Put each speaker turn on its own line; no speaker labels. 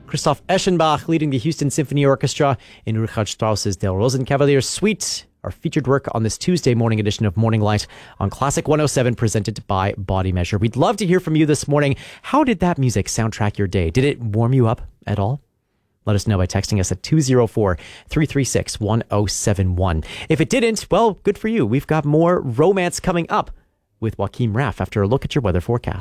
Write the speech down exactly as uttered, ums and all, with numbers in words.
Christoph Eschenbach leading the Houston Symphony Orchestra in Richard Strauss's Der Rosenkavalier Suite, our featured work on this Tuesday morning edition of Morning Light on Classic one oh seven, presented by Body Measure. We'd love to hear from you this morning. How did that music soundtrack your day? Did it warm you up at all? Let us know by texting us at two oh four, three three six, one oh seven one. If it didn't, well, good for you. We've got more romance coming up with Joachim Raff after a look at your weather forecast.